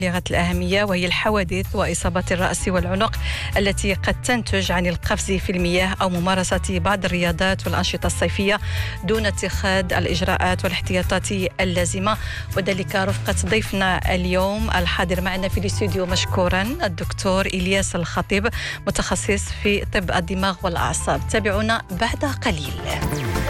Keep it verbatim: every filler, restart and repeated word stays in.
بالغة الأهمية، وهي الحوادث وإصابات الرأس والعنق التي قد تنتج عن القفز في المياه أو ممارسة بعض الرياضات والأنشطة الصيفية دون اتخاذ الإجراءات والاحتياطات اللازمة. وذلك رفقة ضيفنا اليوم الحاضر معنا في الاستوديو مشكورا الدكتور إلياس الخطيب، متخصص في طب الدماغ والأعصاب. تابعونا بعد قليل.